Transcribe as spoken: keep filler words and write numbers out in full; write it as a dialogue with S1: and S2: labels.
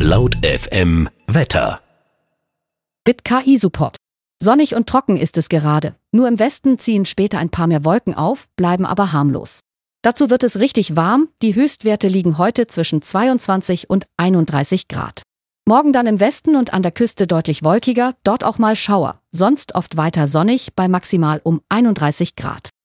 S1: Laut F M Wetter.
S2: Mit K I-Support. Sonnig und trocken ist es gerade. Nur im Westen ziehen später ein paar mehr Wolken auf, bleiben aber harmlos. Dazu wird es richtig warm. Die Höchstwerte liegen heute zwischen zweiundzwanzig und einunddreißig Grad. Morgen dann im Westen und an der Küste deutlich wolkiger, dort auch mal Schauer. Sonst oft weiter sonnig bei maximal um einunddreißig Grad.